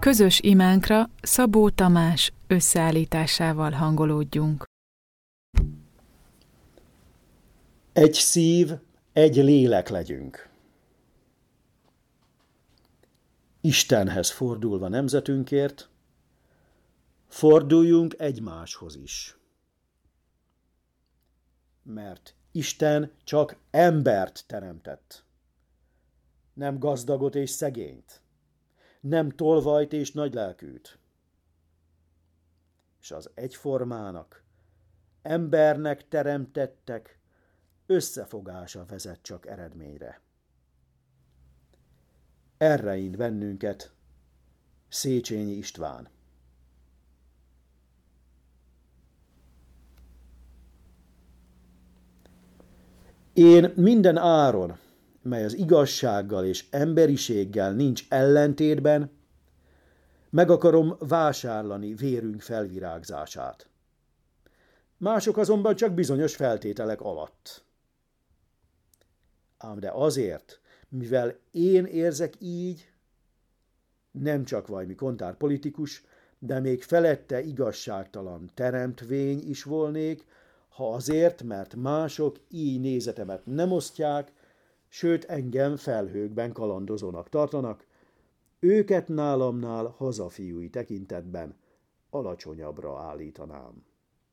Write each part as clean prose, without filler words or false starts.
Közös imánkra Szabó Tamás összeállításával hangolódjunk. Egy szív, egy lélek legyünk. Istenhez fordulva nemzetünkért, forduljunk egymáshoz is. Mert Isten csak embert teremtett, nem gazdagot és szegényt, nem tolvajt és nagylelkűt. És az egyformának, embernek teremtettek összefogása vezet csak eredményre. Erre int bennünket Széchenyi István. Én minden áron, mely az igazsággal és emberiséggel nincs ellentétben, meg akarom vásárlani vérünk felvirágzását. Mások azonban csak bizonyos feltételek alatt. Ám de azért, mivel én érzek így, nem csak valami kontárpolitikus, de még felette igazságtalan teremtvény is volnék, ha azért, mert mások így nézetemet nem osztják, sőt engem felhőkben kalandozónak tartanak, őket nálamnál hazafiúi tekintetben alacsonyabbra állítanám.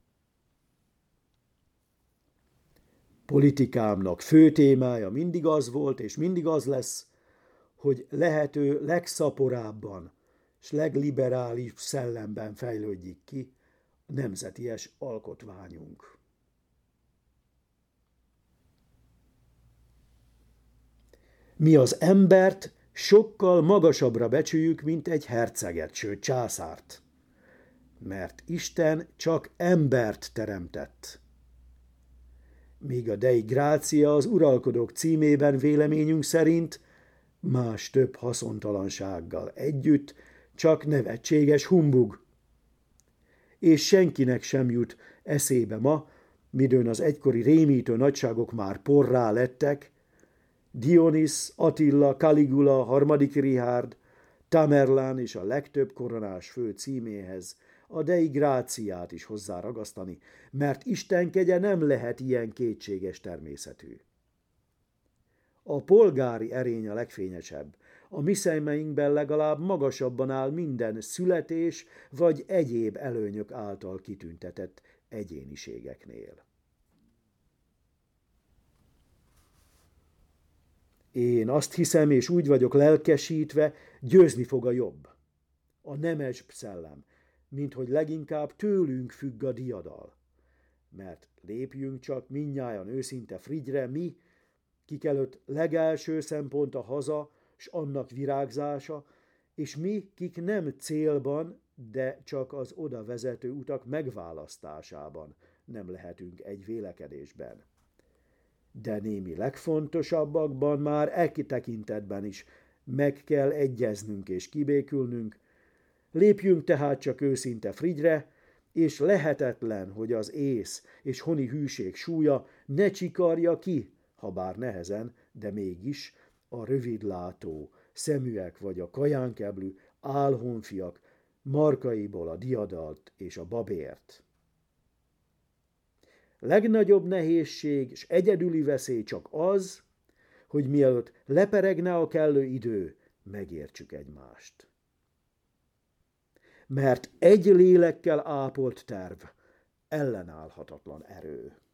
Politikámnak fő témája mindig az volt, és mindig az lesz, hogy lehető legszaporábban és legliberális szellemben fejlődjék ki a nemzeties alkotványunk. Mi az embert sokkal magasabbra becsüljük, mint egy herceget, sőt császárt. Mert Isten csak embert teremtett. Míg a Dei Gratia az uralkodók címében véleményünk szerint más több haszontalansággal együtt csak nevetséges humbug. És senkinek sem jut eszébe ma, midőn az egykori rémítő nagyságok már porrá lettek, Dionys, Attila, Caligula, harmadik Richárd, Tamerlán és a legtöbb koronás fő címéhez a Dei Gratiát is hozzáragasztani, mert Isten kegye nem lehet ilyen kétséges természetű. A polgári erény a legfényesebb, a mi szemeinkben legalább magasabban áll minden születés vagy egyéb előnyök által kitüntetett egyéniségeknél. Én azt hiszem, és úgy vagyok lelkesítve, győzni fog a jobb, a nemes szellem, minthogy leginkább tőlünk függ a diadal. Mert lépjünk csak mindnyájan őszinte frigyre, mi, kik előtt legelső szempont a haza, s annak virágzása, és mi, kik nem célban, de csak az oda vezető utak megválasztásában nem lehetünk egy vélekedésben. De némi legfontosabbakban már tekintetben is meg kell egyeznünk és kibékülnünk. Lépjünk tehát csak őszinte frigyre, és lehetetlen, hogy az ész és honi hűség súlya ne csikarja ki, ha bár nehezen, de mégis a rövidlátó szeműek vagy a kajánkeblű álhonfiak markaiból a diadalt és a babért. Legnagyobb nehézség és egyedüli veszély csak az, hogy mielőtt leperegne a kellő idő, megértsük egymást. Mert egy lélekkel ápolt terv ellenállhatatlan erő.